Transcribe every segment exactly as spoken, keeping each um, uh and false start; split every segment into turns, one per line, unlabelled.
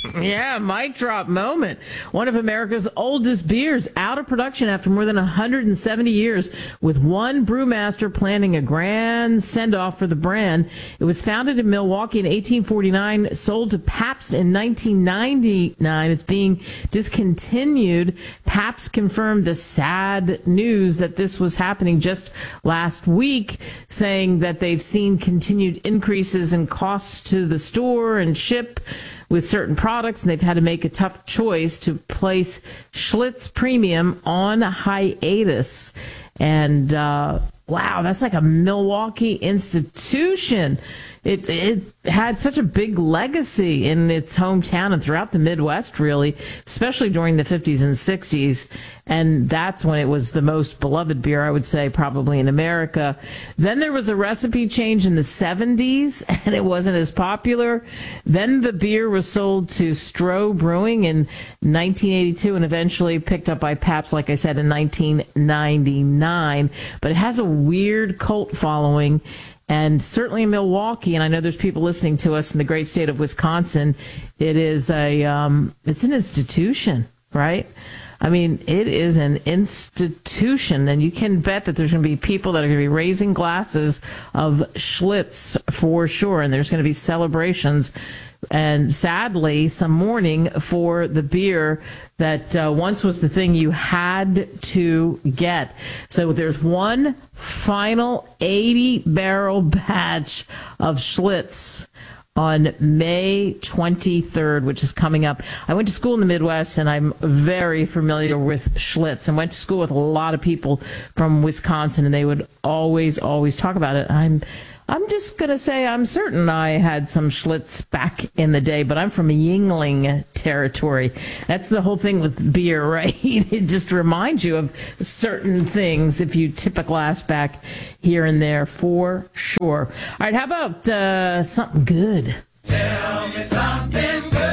Yeah, mic drop moment. One of America's oldest beers out of production after more than one hundred seventy years, with one brewmaster planning a grand send-off for the brand. It was founded in Milwaukee in eighteen forty-nine, sold to Pabst in nineteen ninety-nine. It's being discontinued. Pabst confirmed the sad news that this was happening just last week, saying that they've seen continued increases in costs to the store and ship with certain products, and they've had to make a tough choice to place Schlitz Premium on hiatus. And uh, wow, that's like a Milwaukee institution. It it had such a big legacy in its hometown and throughout the Midwest, really, especially during the fifties and sixties. And that's when it was the most beloved beer, I would say, probably in America. Then there was a recipe change in the seventies, and it wasn't as popular. Then the beer was sold to Stroh Brewing in nineteen eighty-two and eventually picked up by Pabst, like I said, in nineteen ninety-nine. But it has a weird cult following. And certainly in Milwaukee, and I know there's people listening to us in the great state of Wisconsin, it is a, um, it's an institution, right? I mean, it is an institution, and you can bet that there's going to be people that are going to be raising glasses of Schlitz for sure, and there's going to be celebrations and sadly some mourning for the beer that uh, once was the thing you had to get. So there's one final eighty barrel batch of Schlitz on May twenty-third, which is coming up. I went to school in the Midwest, and I'm very familiar with Schlitz, and went to school with a lot of people from Wisconsin, and they would always, always talk about it. I'm I'm just going to say I'm certain I had some Schlitz back in the day, but I'm from Yuengling territory. That's the whole thing with beer, right? It just reminds you of certain things if you tip a glass back here and there, for sure. All right, how about uh, something good?
Tell me something good.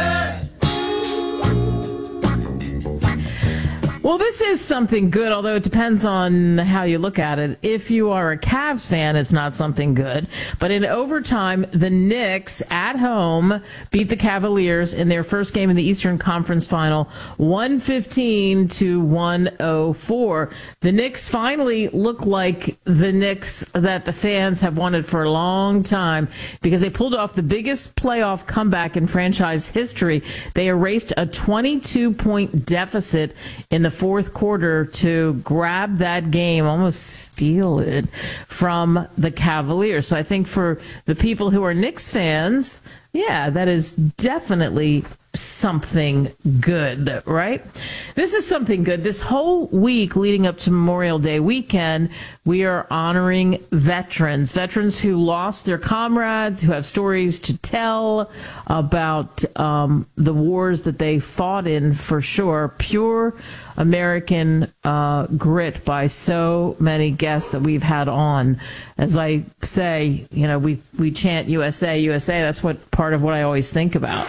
Well, this is something good, although it depends on how you look at it. If you are a Cavs fan, it's not something good. But in overtime, the Knicks at home beat the Cavaliers in their first game in the Eastern Conference Final, one fifteen to one oh four. The Knicks finally look like the Knicks that the fans have wanted for a long time, because they pulled off the biggest playoff comeback in franchise history. They erased a twenty-two point deficit in the fourth quarter to grab that game, almost steal it from the Cavaliers. So I think for the people who are Knicks fans, yeah, that is definitely something good, right? This is something good. This whole week leading up to Memorial Day weekend, we are honoring veterans, veterans who lost their comrades, who have stories to tell about um, the wars that they fought in, for sure. Pure American uh, grit by so many guests that we've had on. As I say, you know, we we chant U S A, U S A. That's what part of what I always think about.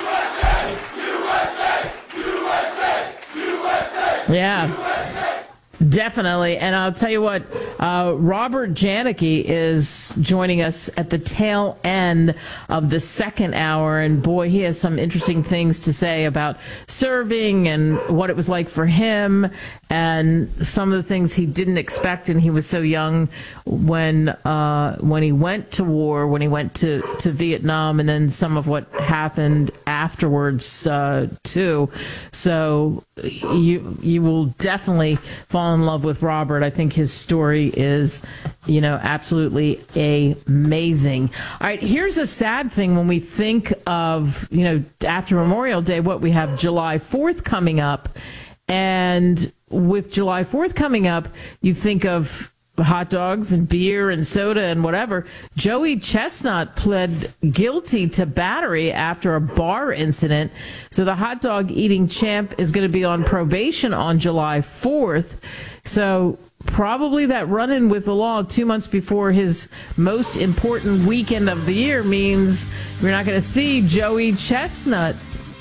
Yeah, definitely. And I'll tell you what, uh, Robert Janicki is joining us at the tail end of the second hour. And boy, he has some interesting things to say about serving and what it was like for him and some of the things he didn't expect. And he was so young when uh, when he went to war, when he went to, to Vietnam, and then some of what happened afterwards, uh, too. So you you will definitely fall in love with Robert. I think his story is, you know, absolutely amazing. All right, here's a sad thing when we think of, you know, after Memorial Day, what we have July fourth coming up. And with July fourth coming up, you think of hot dogs and beer and soda and whatever. Joey Chestnut pled guilty to battery after a bar incident. So the hot dog eating champ is going to be on probation on July fourth. So probably that run-in with the law two months before his most important weekend of the year means we're not going to see Joey Chestnut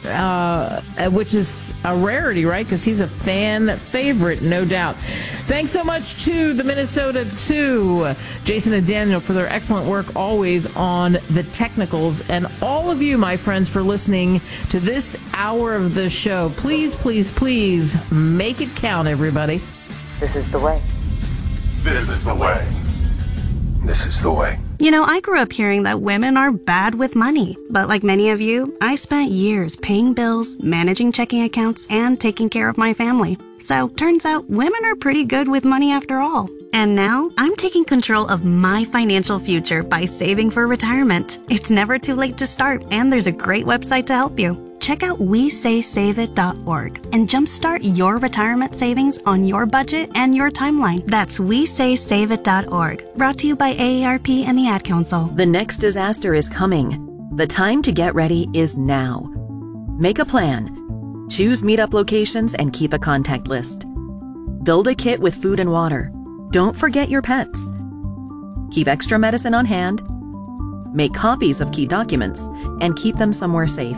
uh, which is a rarity, right? Because he's a fan favorite, no doubt. Thanks so much to the Minnesota two, Jason and Daniel, for their excellent work always on the technicals, and all of you, my friends, for listening to this hour of the show. Please, please, please make it count, everybody.
This is the way.
This is the way. This is the way.
You know, I grew up hearing that women are bad with money. But like many of you, I spent years paying bills, managing checking accounts, and taking care of my family. So, turns out women are pretty good with money after all. And now, I'm taking control of my financial future by saving for retirement. It's never too late to start, and there's a great website to help you. Check out we say save it dot org and jumpstart your retirement savings on your budget and your timeline. That's we say save it dot org. Brought to you by A A R P and the Ad Council.
The next disaster is coming. The time to get ready is now. Make a plan. Choose meetup locations and keep a contact list. Build a kit with food and water. Don't forget your pets. Keep extra medicine on hand. Make copies of key documents and keep them somewhere safe.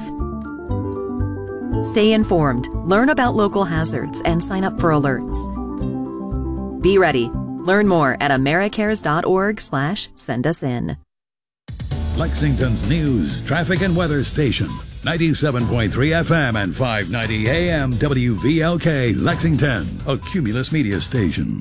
Stay informed, learn about local hazards, and sign up for alerts. Be ready. Learn more at americares dot org slash send us in.
Lexington's news, traffic, and weather station. ninety-seven point three F M and five ninety A M W V L K Lexington, a Cumulus media station.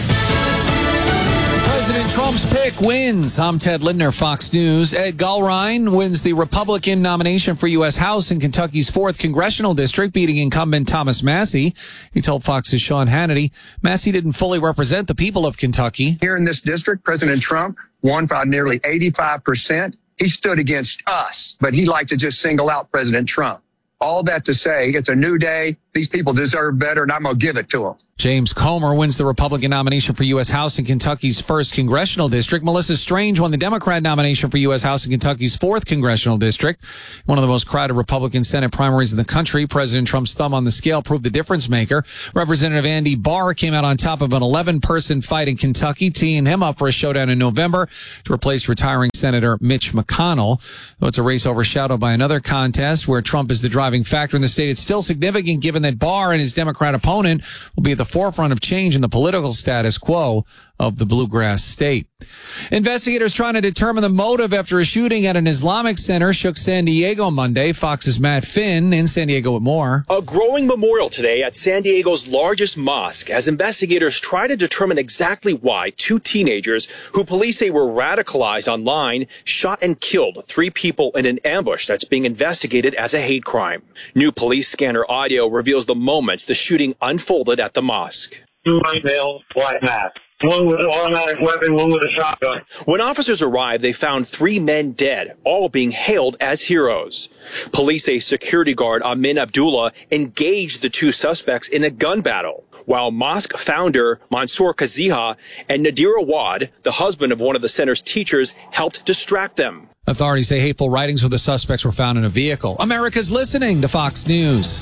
President Trump's pick wins. I'm Ted Lindner, Fox News. Ed Gulrine wins the Republican nomination for U S House in Kentucky's fourth Congressional District, beating incumbent Thomas Massie. He told Fox's Sean Hannity Massie didn't fully represent the people of Kentucky.
Here in this district, President Trump won by nearly eighty-five percent. He stood against us, but he liked to just single out President Trump. All that to say, it's a new day. These people deserve better, and I'm going to give it to them.
James Comer wins the Republican nomination for U S House in Kentucky's first Congressional District. Melissa Strange won the Democrat nomination for U S House in Kentucky's fourth Congressional District. One of the most crowded Republican Senate primaries in the country. President Trump's thumb on the scale proved the difference maker. Representative Andy Barr came out on top of an eleven-person fight in Kentucky, teeing him up for a showdown in November to replace retiring Senator Mitch McConnell. Though it's a race overshadowed by another contest where Trump is the driving factor in the state, it's still significant given that Barr and his Democrat opponent will be at the forefront of change in the political status quo of the bluegrass state. Investigators trying to determine the motive after a shooting at an Islamic center shook San Diego Monday. Fox's Matt Finn in San Diego with more.
A growing memorial today at San Diego's largest mosque as investigators try to determine exactly why two teenagers who police say were radicalized online shot and killed three people in an ambush that's being investigated as a hate crime. New police scanner audio reveals the moments the shooting unfolded at the mosque.
Two white males, white mask. One with an automatic weapon, one with a shotgun.
When officers arrived, they found three men dead, all being hailed as heroes. Police say security guard Amin Abdullah engaged the two suspects in a gun battle, while mosque founder Mansour Kaziha and Nadir Awad, the husband of one of the center's teachers, helped distract them.
Authorities say hateful writings of the suspects were found in a vehicle. America's listening to Fox News.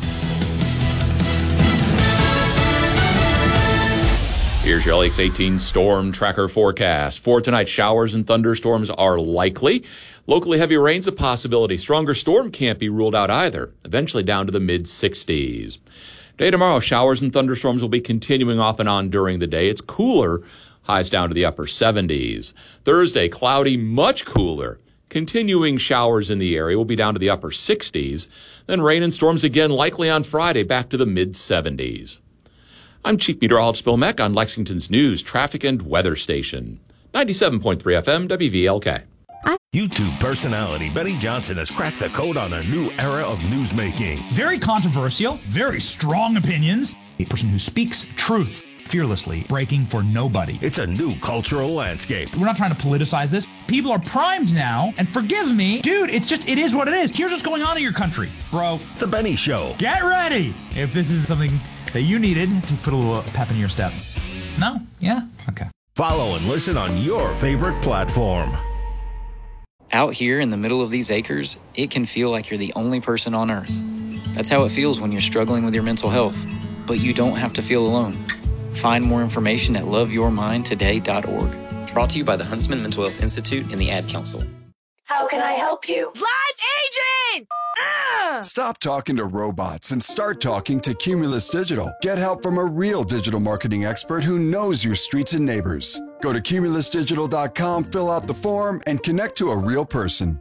Here's your L X eighteen storm tracker forecast. For tonight, showers and thunderstorms are likely. Locally heavy rain's a possibility. Stronger storm can't be ruled out either. Eventually down to the mid sixties. Day tomorrow, showers and thunderstorms will be continuing off and on during the day. It's cooler. Highs down to the upper seventies. Thursday, cloudy, much cooler. Continuing showers in the area will be down to the upper sixties. Then rain and storms again likely on Friday, back to the mid seventies. I'm Chief Meteorologist Bill Meck on Lexington's News, Traffic, and Weather Station. ninety-seven point three F M, W V L K.
YouTube personality Benny Johnson has cracked the code on a new era of newsmaking.
Very controversial, very strong opinions. A person who speaks truth fearlessly, breaking for nobody.
It's a new cultural landscape.
We're not trying to politicize this. People are primed now, and forgive me, dude, it's just, it is what it is. Here's what's going on in your country, bro.
The Benny Show.
Get ready if this is something that you needed to put a little pep in your step. No? Yeah? Okay.
Follow and listen on your favorite platform.
Out here in the middle of these acres, it can feel like you're the only person on earth. That's how it feels when you're struggling with your mental health. But you don't have to feel alone. Find more information at love your mind today dot org. Brought to you by the Huntsman Mental Health Institute and the Ad Council.
How can I help you?
Live agent! Ah!
Stop talking to robots and start talking to Cumulus Digital. Get help from a real digital marketing expert who knows your streets and neighbors. Go to cumulus digital dot com, fill out the form, and connect to a real person.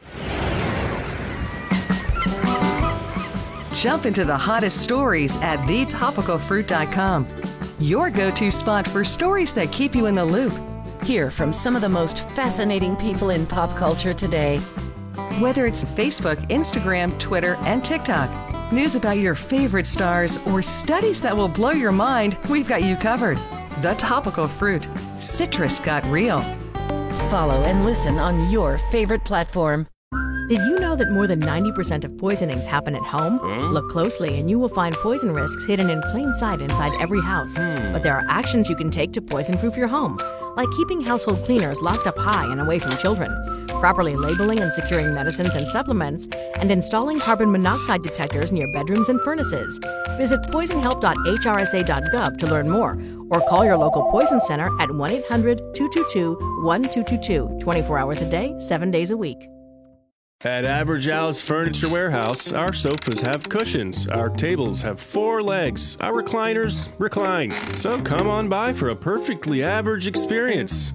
Jump into the hottest stories at the topical fruit dot com. Your go-to spot for stories that keep you in the loop.
Hear from some of the most fascinating people in pop culture today.
Whether it's Facebook, Instagram, Twitter, and TikTok, news about your favorite stars, or studies that will blow your mind, we've got you covered. The Topical Fruit. Citrus got real.
Follow and listen on your favorite platform.
Did you know that more than ninety percent of poisonings happen at home?
Huh?
Look closely and you will find poison risks hidden in plain sight inside every house.
Hmm.
But there are actions you can take to poison-proof your home, like keeping household cleaners locked up high and away from children, properly labeling and securing medicines and supplements, and installing carbon monoxide detectors near bedrooms and furnaces. Visit poison help dot h r s a dot gov to learn more, or call your local poison center at one eight hundred two two two one two two two, twenty-four hours a day, seven days a week.
At Average Al's Furniture Warehouse, our sofas have cushions, our tables have four legs, our recliners recline. So come on by for a perfectly average experience.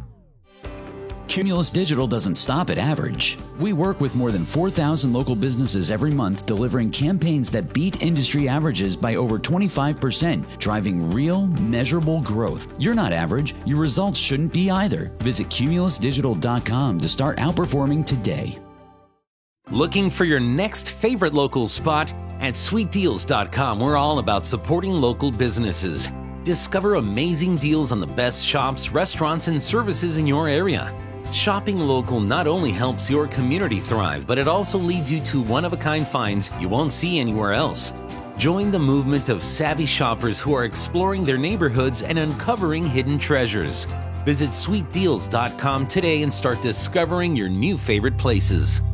Cumulus Digital doesn't stop at average. We work with more than four thousand local businesses every month, delivering campaigns that beat industry averages by over twenty-five percent, driving real, measurable growth. You're not average. Your results shouldn't be either. Visit cumulus digital dot com to start outperforming today.
Looking for your next favorite local spot? At sweet deals dot com, we're all about supporting local businesses. Discover amazing deals on the best shops, restaurants, and services in your area. Shopping local not only helps your community thrive, but it also leads you to one-of-a-kind finds you won't see anywhere else. Join the movement of savvy shoppers who are exploring their neighborhoods and uncovering hidden treasures. Visit sweet deals dot com today and start discovering your new favorite places.